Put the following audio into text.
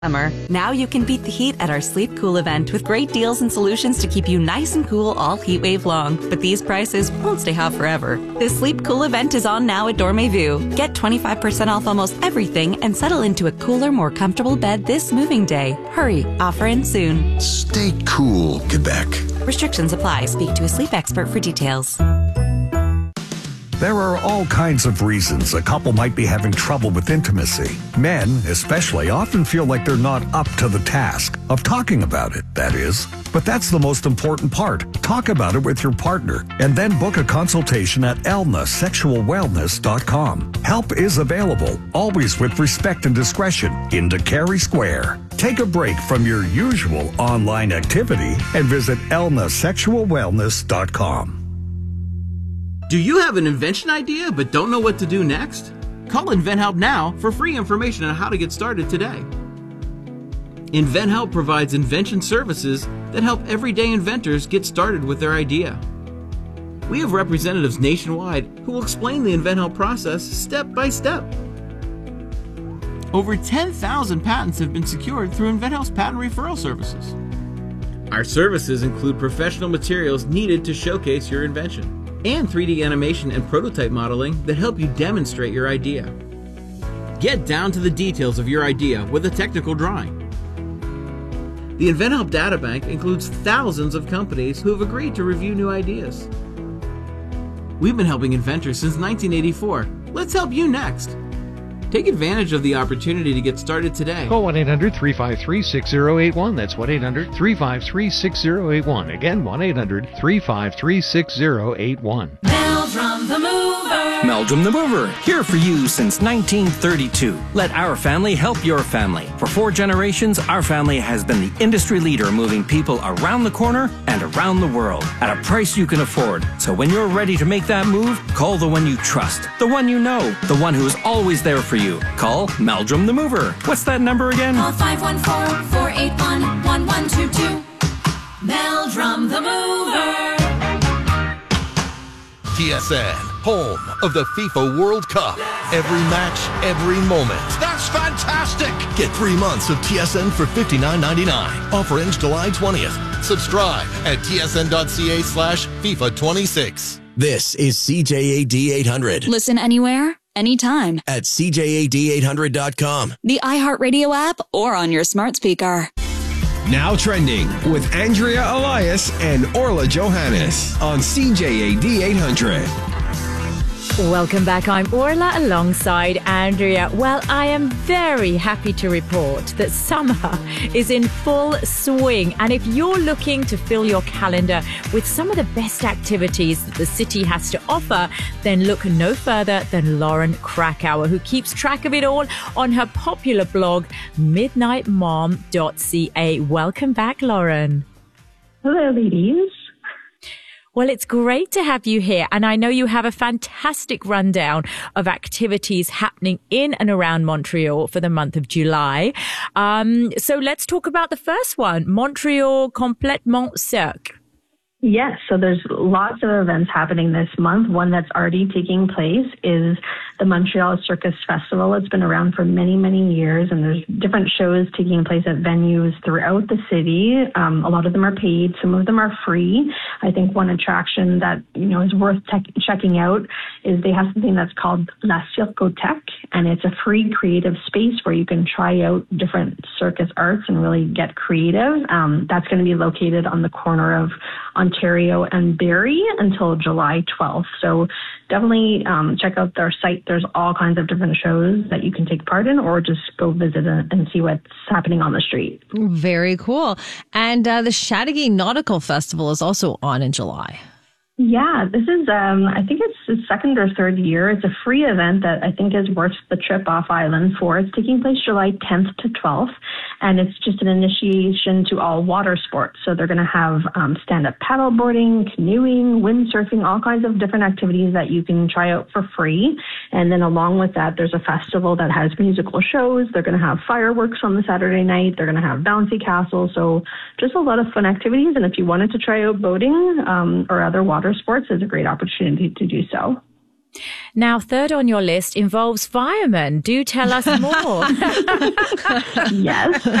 Summer. Now you can beat the heat at our Sleep Cool event with great deals and solutions to keep you nice and cool all heat wave long. But these prices won't stay hot forever. This Sleep Cool event is on now at Dormez-vous. Get 25% off almost everything and settle into a cooler, more comfortable bed this moving day. Hurry, offer ends soon. Stay cool, Quebec. Restrictions apply. Speak to a sleep expert for details. There are all kinds of reasons a couple might be having trouble with intimacy. Men, especially, often feel like they're not up to the task of talking about it, that is. But that's the most important part. Talk about it with your partner and then book a consultation at elnasexualwellness.com. Help is available, always with respect and discretion, in Carey Square. Take a break from your usual online activity and visit elnasexualwellness.com. Do you have an invention idea but don't know what to do next? Call InventHelp now for free information on how to get started today. InventHelp provides invention services that help everyday inventors get started with their idea. We have representatives nationwide who will explain the InventHelp process step by step. Over 10,000 patents have been secured through InventHelp's patent referral services. Our services include professional materials needed to showcase your invention, and 3D animation and prototype modeling that help you demonstrate your idea. Get down to the details of your idea with a technical drawing. The InventHelp Databank includes thousands of companies who have agreed to review new ideas. We've been helping inventors since 1984. Let's help you next. Take advantage of the opportunity to get started today. Call 1-800-353-6081. That's 1-800-353-6081. Again, 1-800-353-6081. Meldrum the Mover. Meldrum the Mover, here for you since 1932. Let our family help your family. For 4 generations, our family has been the industry leader moving people around the corner and around the world at a price you can afford. So when you're ready to make that move, call the one you trust, the one you know, the one who is always there for you. Call Meldrum the Mover. What's that number again? Call 514-481-1122. Meldrum the Mover. TSN, home of the FIFA World Cup. Every match, every moment. That's fantastic! Get 3 months of TSN for $59.99. Offer ends July 20th. Subscribe at tsn.ca/FIFA26. This is CJAD 800. Listen anywhere, anytime. At CJAD800.com. The iHeartRadio app or on your smart speaker. Now trending with Andrea Elias and Orla Johannes on CJAD 800. Welcome back. I'm Orla alongside Andrea. Well, I am very happy to report that summer is in full swing. And if you're looking to fill your calendar with some of the best activities that the city has to offer, then look no further than Lauren Krakauer, who keeps track of it all on her popular blog, midnightmom.ca. Welcome back, Lauren. Hello, ladies. Well, it's great to have you here. And I know you have a fantastic rundown of activities happening in and around Montreal for the month of July. So let's talk about the first one, Montreal Complètement Cirque. Yes, so there's lots of events happening this month. One that's already taking place is the Montreal Circus Festival. It's been around for many, many years, and there's different shows taking place at venues throughout the city. A lot of them are paid. Some of them are free. I think one attraction that, is worth checking out is they have something that's called La Circothèque, and it's a free creative space where you can try out different circus arts and really get creative. That's going to be located on the corner of Ontario and Barrie until July 12th. So definitely check out their site. There's all kinds of different shows that you can take part in, or just go visit and see what's happening on the street. Very cool. And the Chateauguay Nautical Festival is also on in July. Yeah, this is, I think it's the second or third year. It's a free event that I think is worth the trip off island for. It's taking place July 10th to 12th, and it's just an initiation to all water sports. So they're going to have stand-up paddleboarding, canoeing, windsurfing, all kinds of different activities that you can try out for free. And then along with that, there's a festival that has musical shows. They're going to have fireworks on the Saturday night. They're going to have bouncy castles. So just a lot of fun activities. And if you wanted to try out boating or other water sports, is a great opportunity to do so. Now, third on your list involves firemen. Do tell us more. Yes.